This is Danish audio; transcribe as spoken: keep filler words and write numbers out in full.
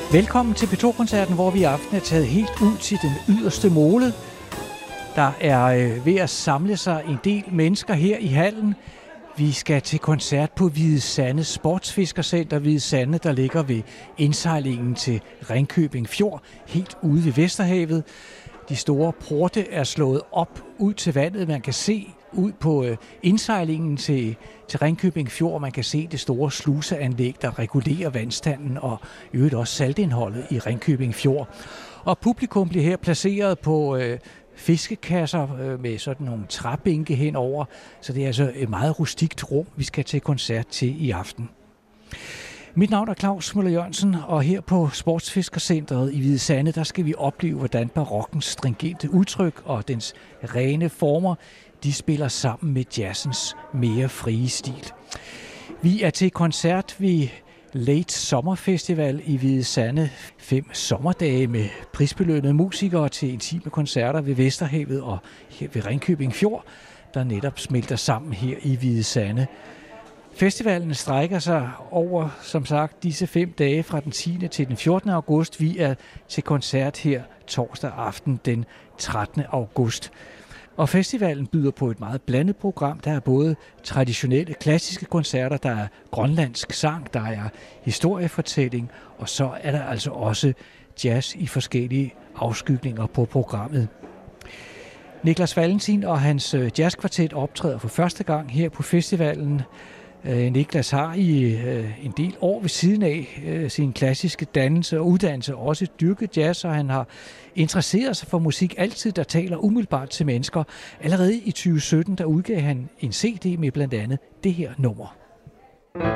Velkommen til P to-koncerten, hvor vi i aften er taget helt ud til den yderste mole. Der er øh, ved at samle sig en del mennesker her i hallen. Vi skal til koncert på Hvide Sande Sportsfiskercenter. Hvide Sande, der ligger ved indsejlingen til Ringkøbing Fjord, helt ude ved Vesterhavet. De store porte er slået op ud til vandet. Man kan se ud på øh, indsejlingen til, til Ringkøbing Fjord. Man kan se det store sluseanlæg, der regulerer vandstanden og i øvrigt også saltindholdet i Ringkøbing Fjord. Og publikum bliver her placeret på øh, fiskekasser øh, med sådan nogle træbænke henover. Så det er altså et meget rustikt rum, vi skal til koncert til i aften. Mit navn er Claus Møller Jørgensen, og her på Sportsfiskercentret i Hvide Sande, der skal vi opleve, hvordan barokkens stringente udtryk og dens rene former, de spiller sammen med jazzens mere frie stil. Vi er til koncert ved Late Sommerfestival i Hvide Sande. Fem sommerdage med prisbelønnede musikere til intime koncerter ved Vesterhavet og her ved Ringkøbing Fjord, der netop smelter sammen her i Hvide Sande. Festivalen strækker sig over, som sagt, disse fem dage fra den tiende til den fjortende august. Vi er til koncert her torsdag aften den trettende august. Og festivalen byder på et meget blandet program. Der er både traditionelle klassiske koncerter, der er grønlandsk sang, der er historiefortælling, og så er der altså også jazz i forskellige afskygninger på programmet. Niklas Valentin og hans jazzkvartet optræder for første gang her på festivalen. Niklas har i en del år ved siden af sin klassiske dannelse og uddannelse også dyrket jazz, og han har interesseret sig for musik altid, der taler umiddelbart til mennesker. Allerede i tyve sytten der udgav han en C D med blandt andet det her nummer.